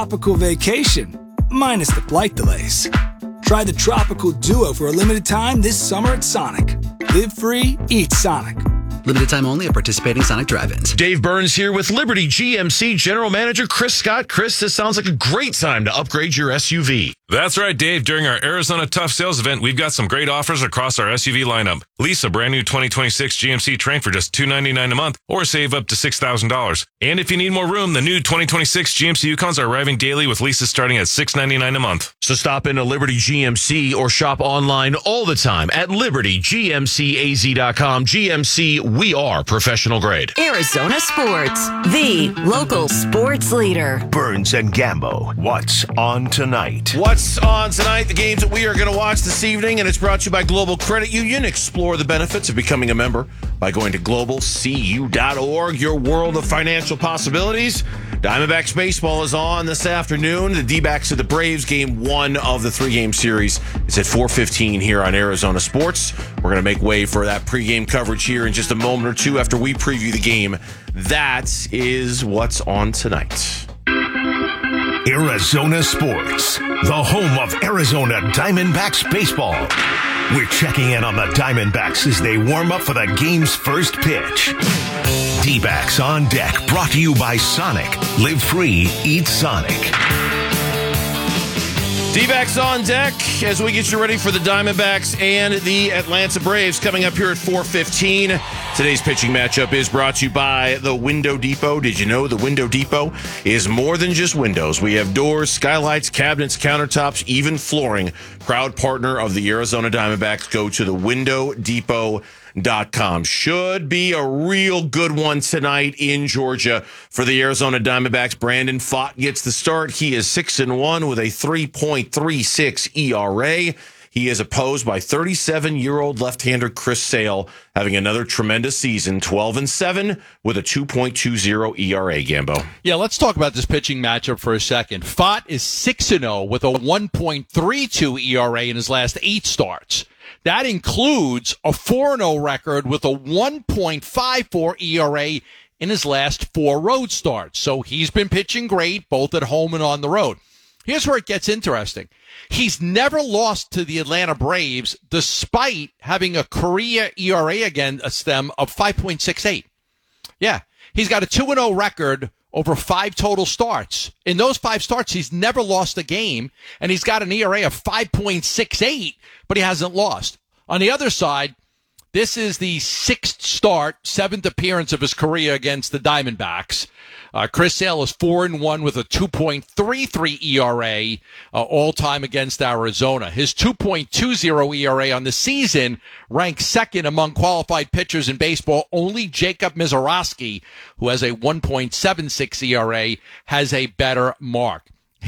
tropical vacation, minus the flight delays. Try the Tropical Duo for a limited time this summer at Sonic. Live free, eat Sonic. Limited time only at participating Sonic drive-ins. Dave Burns here with Liberty GMC General Manager Chris Scott. Chris, this sounds like a great time to upgrade your SUV. That's right, Dave. During our Arizona Tough Sales event, we've got some great offers across our SUV lineup. Lease a brand new 2026 GMC Terrain for just $299 a month or save up to $6,000. And if you need more room, the new 2026 GMC Yukons are arriving daily with leases starting at $699 a month. So stop into Liberty GMC or shop online all the time at libertygmcaz.com. GMC, we are professional grade. Arizona Sports, the local sports leader. Burns and Gambo, what's on tonight? What's on tonight? The games that we are going to watch this evening, and it's brought to you by Global Credit Union. Explore the benefits of becoming a member by going to globalcu.org, your world of financial possibilities. Diamondbacks baseball is on this afternoon. The D-backs of the Braves, game one of the three-game series. It's at 4:15 here on Arizona Sports. We're going to make way for that pregame coverage here in just a moment or two after we preview the game. That is what's on tonight. Arizona Sports, the home of Arizona Diamondbacks baseball. We're checking in on the Diamondbacks as they warm up for the game's first pitch. D-backs on deck, brought to you by Sonic. Live free, eat Sonic. D-backs on deck as we get you ready for the Diamondbacks and the Atlanta Braves coming up here at 4:15. Today's pitching matchup is brought to you by the Window Depot. Did you know the Window Depot is more than just windows? We have doors, skylights, cabinets, countertops, even flooring. Proud partner of the Arizona Diamondbacks. Go to the windowdepot.com. Should be a real good one tonight in Georgia for the Arizona Diamondbacks. Brandon Pfaadt gets the start. He is 6-1 with a 3.36 ERA. He is opposed by 37-year-old left-hander Chris Sale, having another tremendous season, 12-7 with a 2.20 ERA, Gambo. Yeah, let's talk about this pitching matchup for a second. Pfaadt is 6-0 with a 1.32 ERA in his last 8 starts. That includes a 4-0 record with a 1.54 ERA in his last 4 road starts. So he's been pitching great, both at home and on the road. Here's where it gets interesting. He's never lost to the Atlanta Braves despite having a career ERA against them of 5.68. Yeah, he's got a 2-0 record over 5 total starts. In those 5 starts, he's never lost a game, and he's got an ERA of 5.68, but he hasn't lost. On the other side, this is the 6th start, 7th appearance of his career against the Diamondbacks. Chris Sale is 4-1 with a 2.33 ERA all-time against Arizona. His 2.20 ERA on the season ranks second among qualified pitchers in baseball. Only Jacob Misiorowski, who has a 1.76 ERA, has a better mark.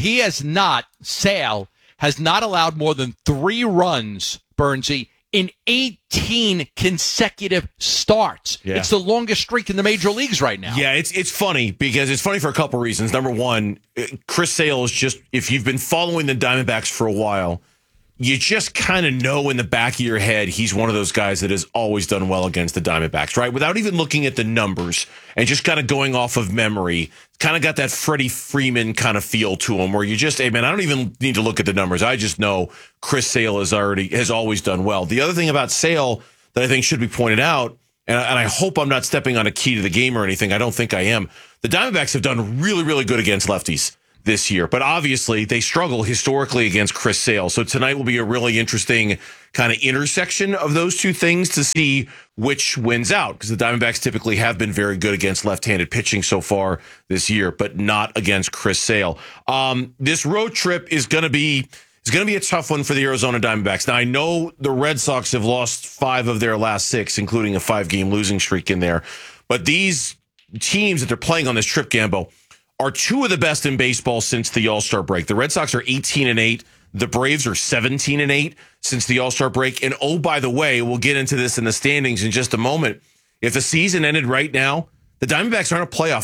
Sale has not allowed more than 3 runs, Burnsy, in 18 consecutive starts. Yeah. It's the longest streak in the major leagues right now. Yeah, it's funny because it's funny for a couple reasons. Number one, Chris Sale is just, if you've been following the Diamondbacks for a while, you just kind of know in the back of your head he's one of those guys that has always done well against the Diamondbacks, right? Without even looking at the numbers and just kind of going off of memory, kind of got that Freddie Freeman kind of feel to him where you just, hey, man, I don't even need to look at the numbers. I just know Chris Sale has always done well. The other thing about Sale that I think should be pointed out, and I hope I'm not stepping on a key to the game or anything. I don't think I am. The Diamondbacks have done really, really good against lefties this year, but obviously they struggle historically against Chris Sale. So tonight will be a really interesting kind of intersection of those two things to see which wins out, because the Diamondbacks typically have been very good against left-handed pitching so far this year, but not against Chris Sale. This road trip is going to be a tough one for the Arizona Diamondbacks. Now, I know the Red Sox have lost 5 of their last 6, including a 5-game losing streak in there, but these teams that they're playing on this trip, Gambo, are 2 of the best in baseball since the All-Star break. The Red Sox are 18-8. The Braves are 17-8 since the All-Star break. And oh, by the way, we'll get into this in the standings in just a moment. If the season ended right now, the Diamondbacks aren't a playoff team.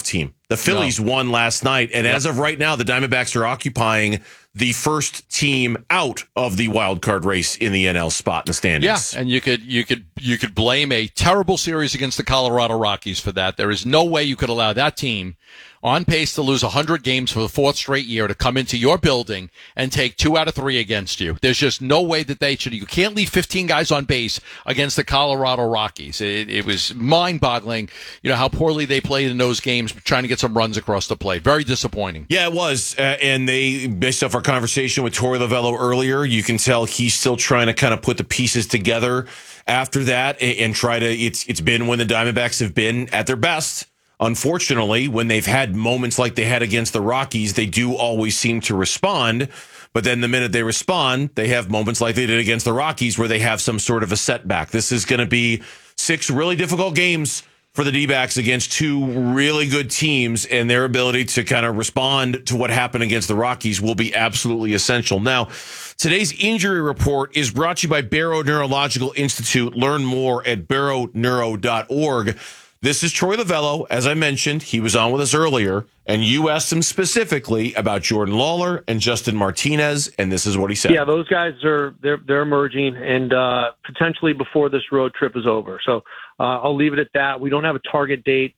The Phillies won last night, and as of right now, the Diamondbacks are occupying the first team out of the wild card race in the NL spot in the standings. Yeah, and you could blame a terrible series against the Colorado Rockies for that. There is no way you could allow that team, on pace to lose 100 games for the fourth straight year, to come into your building and take 2 out of 3 against you. There's just no way that they should. You can't leave 15 guys on base against the Colorado Rockies. It was mind-boggling, how poorly they played in those games, trying to get some runs across the plate. Very disappointing. Yeah, it was. And they, based off our conversation with Torey Lovello earlier, you can tell he's still trying to kind of put the pieces together after that and try to. It's been when the Diamondbacks have been at their best. Unfortunately, when they've had moments like they had against the Rockies, they do always seem to respond. But then the minute they respond, they have moments like they did against the Rockies where they have some sort of a setback. This is going to be 6 really difficult games for the D-backs against 2 really good teams, and their ability to kind of respond to what happened against the Rockies will be absolutely essential. Now, today's injury report is brought to you by Barrow Neurological Institute. Learn more at barrowneuro.org. This is Troy Lovello. As I mentioned, he was on with us earlier, and you asked him specifically about Jordan Lawler and Justin Martinez, and this is what he said. Yeah, those guys they're emerging, and potentially before this road trip is over. So I'll leave it at that. We don't have a target date.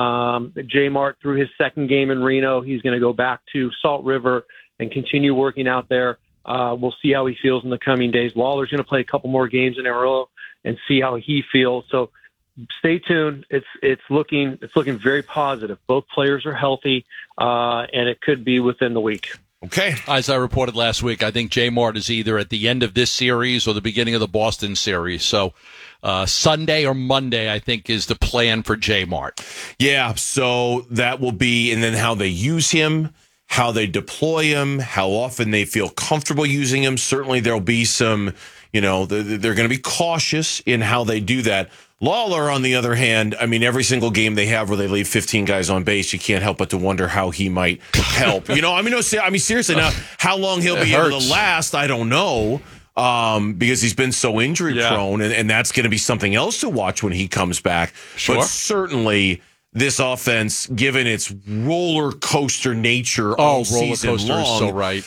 J Mart through his second game in Reno, he's going to go back to Salt River and continue working out there. We'll see how he feels in the coming days. Lawler's going to play a couple more games in Amarillo and see how he feels. So stay tuned. It's looking very positive. Both players are healthy, and it could be within the week. Okay. As I reported last week, I think J Mart is either at the end of this series or the beginning of the Boston series. So Sunday or Monday, I think, is the plan for J Mart. Yeah, so that will be, and then how they use him, how they deploy him, how often they feel comfortable using him. Certainly there'll be some, they're going to be cautious in how they do that. Lawler, on the other hand, I mean, every single game they have where they leave 15 guys on base, you can't help but to wonder how he might help. Seriously, now, how long he'll be able to last, I don't know, because he's been so injury-prone, and that's going to be something else to watch when he comes back. Sure. But certainly, this offense, given its roller coaster nature all season long, is so right.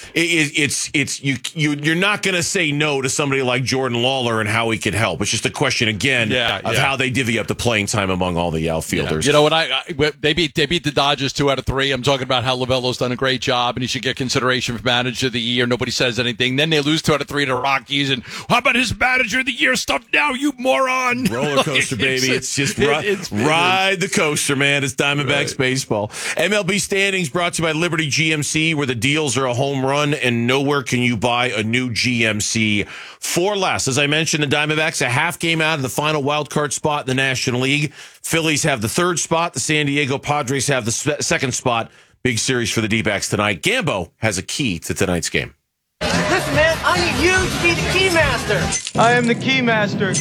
You're not going to say no to somebody like Jordan Lawler and how he could help. It's just a question again of how they divvy up the playing time among all the outfielders. Yeah. When they beat the Dodgers 2 out of 3. I'm talking about how Lovello's done a great job and he should get consideration for manager of the year. Nobody says anything. Then they lose 2 out of 3 to the Rockies, and how about his manager of the year stuff now, you moron? Roller coaster, baby. It's just ride the coaster, man. It's Diamondbacks baseball. MLB standings brought to you by Liberty GMC, where the deals are a home run and nowhere can you buy a new GMC for less. As I mentioned, the Diamondbacks a half game out of the final wild card spot in the National League. Phillies have the 3rd spot. The San Diego Padres have the 2nd spot. Big series for the D-backs tonight. Gambo has a key to tonight's game. Listen, man, I need you to be the key master. I am the key master.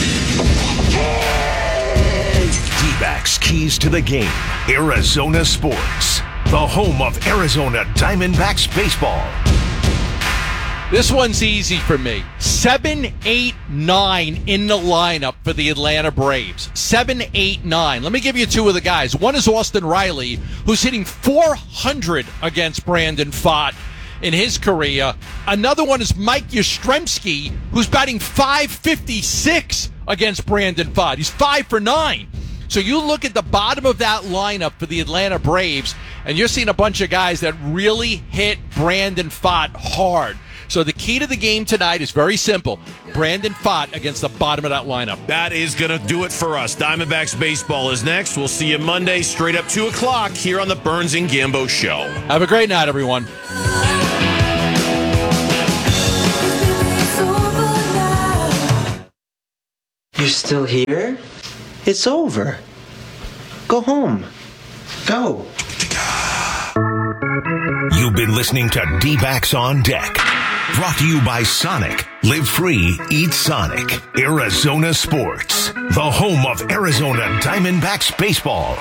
D-backs keys to the game. Arizona Sports, the home of Arizona Diamondbacks baseball. This one's easy for me. 7, 8, 9 in the lineup for the Atlanta Braves. 7, 8, 9. Let me give you 2 of the guys. One is Austin Riley, who's hitting .400 against Brandon Pfaadt in his career. Another one is Mike Yastrzemski, who's batting .556 against Brandon Pfaadt. He's 5 for 9. So you look at the bottom of that lineup for the Atlanta Braves, and you're seeing a bunch of guys that really hit Brandon Pfaadt hard. So the key to the game tonight is very simple. Brandon Pfaadt against the bottom of that lineup. That is going to do it for us. Diamondbacks baseball is next. We'll see you Monday, straight up 2 o'clock here on the Burns and Gambo Show. Have a great night, everyone. You're still here? It's over. Go home. Go. You've been listening to D-backs on Deck. Brought to you by Sonic. Live free, eat Sonic. Arizona Sports, the home of Arizona Diamondbacks baseball.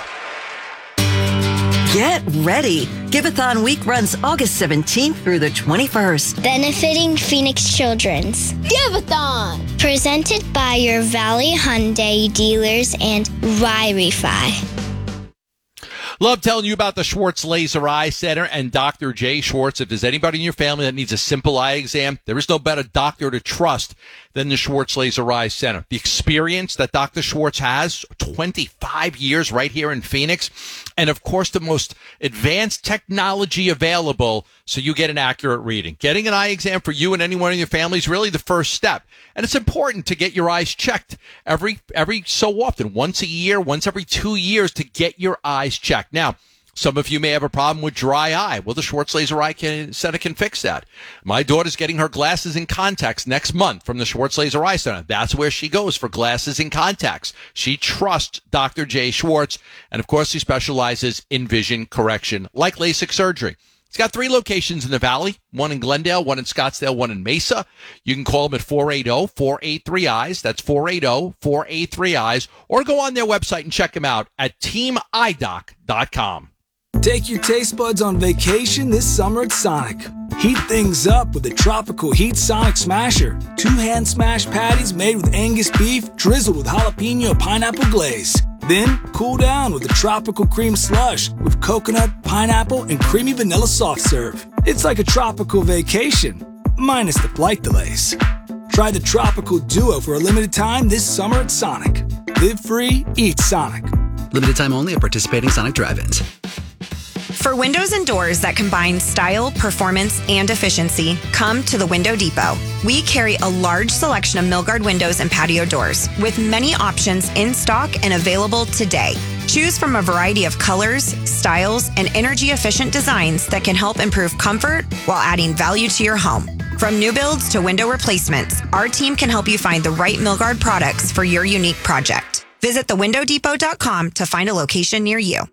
Get ready. Giveathon Week runs August 17th through the 21st. Benefiting Phoenix Children's. Giveathon! Presented by your Valley Hyundai dealers and Rye-Refi. Love telling you about the Schwartz Laser Eye Center and Dr. Jay Schwartz. If there's anybody in your family that needs a simple eye exam, there is no better doctor to trust than the Schwartz Laser Eye Center. The experience that Dr. Schwartz has, 25 years right here in Phoenix, and of course the most advanced technology available so you get an accurate reading. Getting an eye exam for you and anyone in your family is really the first step. And it's important to get your eyes checked every so often, once a year, once every 2 years, to get your eyes checked. Now, some of you may have a problem with dry eye. Well, the Schwartz Laser Eye Center can fix that. My daughter's getting her glasses and contacts next month from the Schwartz Laser Eye Center. That's where she goes for glasses and contacts. She trusts Dr. Jay Schwartz, and of course, he specializes in vision correction, like LASIK surgery. He's got 3 locations in the Valley, one in Glendale, one in Scottsdale, one in Mesa. You can call him at 480-483-EYES. That's 480-483-EYES. Or go on their website and check him out at teamidoc.com. Take your taste buds on vacation this summer at Sonic. Heat things up with the Tropical Heat Sonic Smasher. 2 hand smash patties made with Angus beef, drizzled with jalapeno pineapple glaze. Then cool down with the Tropical Cream Slush with coconut, pineapple, and creamy vanilla soft serve. It's like a tropical vacation, minus the flight delays. Try the Tropical Duo for a limited time this summer at Sonic. Live free, eat Sonic. Limited time only at participating Sonic drive-ins. For windows and doors that combine style, performance, and efficiency, come to the Window Depot. We carry a large selection of Milgard windows and patio doors, with many options in stock and available today. Choose from a variety of colors, styles, and energy-efficient designs that can help improve comfort while adding value to your home. From new builds to window replacements, our team can help you find the right Milgard products for your unique project. Visit thewindowdepot.com to find a location near you.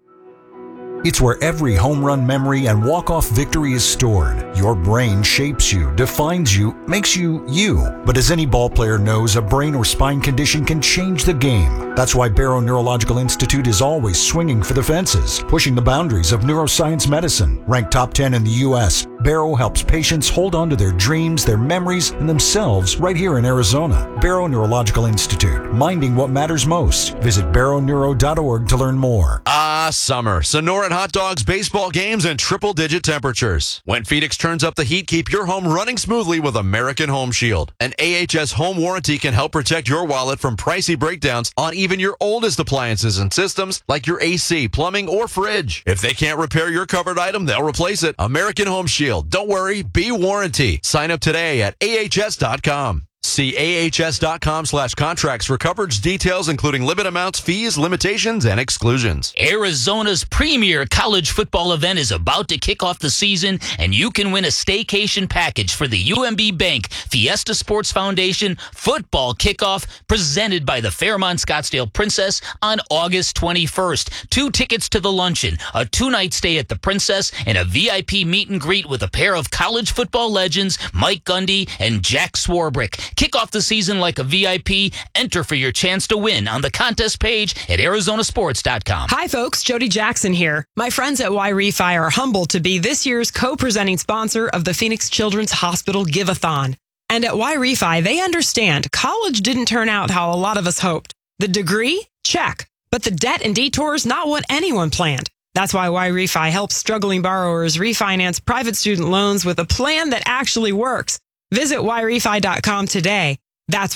It's where every home run memory and walk-off victory is stored. Your brain shapes you, defines you, makes you you. But as any ball player knows, a brain or spine condition can change the game. That's why Barrow Neurological Institute is always swinging for the fences, pushing the boundaries of neuroscience medicine. Ranked top 10 in the U.S., Barrow helps patients hold on to their dreams, their memories, and themselves right here in Arizona. Barrow Neurological Institute, minding what matters most. Visit barrowneuro.org to learn more. Summer. Sonoran hot dogs, baseball games, and triple-digit temperatures. When Phoenix turns up the heat, keep your home running smoothly with American Home Shield. An AHS home warranty can help protect your wallet from pricey breakdowns on even your oldest appliances and systems like your AC, plumbing, or fridge. If they can't repair your covered item, they'll replace it. American Home Shield. Don't worry, be warranty. Sign up today at ahs.com. See ahs.com/contracts for coverage details, including limit amounts, fees, limitations, and exclusions. Arizona's premier college football event is about to kick off the season, and you can win a staycation package for the UMB Bank Fiesta Sports Foundation football kickoff presented by the Fairmont Scottsdale Princess on August 21st. 2 tickets to the luncheon, a 2-night stay at the Princess, and a VIP meet and greet with a pair of college football legends, Mike Gundy and Jack Swarbrick. Kick off the season like a VIP. Enter for your chance to win on the contest page at arizonasports.com. Hi, folks. Jody Jackson here. My friends at Y-Refi are humbled to be this year's co-presenting sponsor of the Phoenix Children's Hospital Give-a-thon. And at Y-Refi, they understand college didn't turn out how a lot of us hoped. The degree? Check. But the debt and detours, not what anyone planned. That's why Y-Refi helps struggling borrowers refinance private student loans with a plan that actually works. Visit YRefi.com today. That's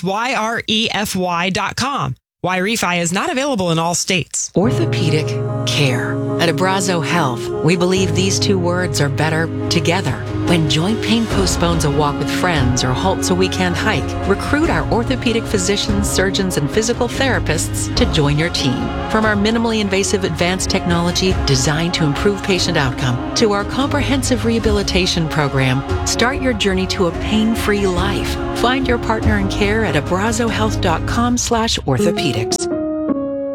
YREFY.com. Y-Refi is not available in all states. Orthopedic care. At Abrazo Health, we believe these 2 words are better together. When joint pain postpones a walk with friends or halts a weekend hike, recruit our orthopedic physicians, surgeons, and physical therapists to join your team. From our minimally invasive advanced technology designed to improve patient outcome to our comprehensive rehabilitation program, start your journey to a pain-free life. Find your partner in care at abrazohealth.com/orthopedics.